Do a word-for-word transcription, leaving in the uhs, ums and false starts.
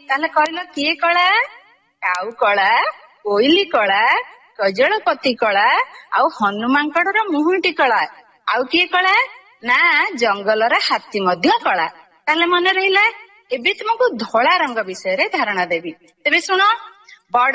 ତାହେଲେ କହିଲ କିଏ କଳା? କାଉ କଳା, କୋଇଲି କଳା, କଜଳପତି କଳା, ଆଉ ହନୁମାଙ୍କଡର ମୁହଁଟି କଳା। ଆଉ କିଏ କଳା? ନା ଜଙ୍ଗଲର ହାତୀ ମଧ୍ୟ କଳା। ତାହେଲେ ମନେ ରହିଲା। ଏବେ ତୁମକୁ ଧଳା ରଙ୍ଗ ବିଷୟରେ ଧାରଣା ଦେବି। ତେବେ ଶୁଣ,